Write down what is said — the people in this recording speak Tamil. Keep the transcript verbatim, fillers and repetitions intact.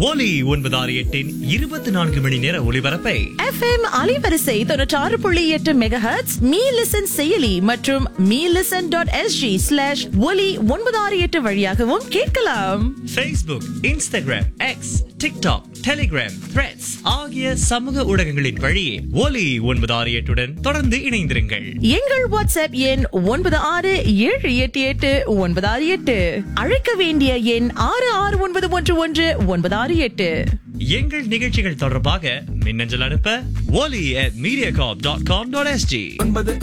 ஒலி ஒன்பது ஆறு எட்டின் இருபத்தி நான்கு மணி நேர ஒளிபரப்பை எஃப்எம் அலைவரிசை தொண்ணூற்றாறு புள்ளி எட்டு மெகாஹெர்ட்ஸ் மீ லிசன் செயலி மற்றும் me listen dot SG slash ஒலி ஒன்பது ஆறு எட்டு வழியாகவும் கேட்கலாம். Facebook, Instagram, X, TikTok, Telegram, Threads ஆகிய சமூக ஊடகங்களின் வழியே ஒலி ஒன்பது ஆறு எட்டுடன் தொடர்ந்து இணைந்திருங்கள். எங்கள் வாட்ஸ்அப் எண் ஒன்பது ஆறு ஏழு எட்டு எட்டு ஒன்பது ஆறு எட்டு. அழைக்க வேண்டிய எண் ஆறு ஆறு ஒன்பது ஒன்று ஒன்று ஒன்பது ஆறு எட்டு. எங்கள் நிகழ்ச்சிகள் தொடர்பாக மின்னஞ்சல் அனுப்ப ஒலி at mediacorp dot com dot SG. ஒன்பது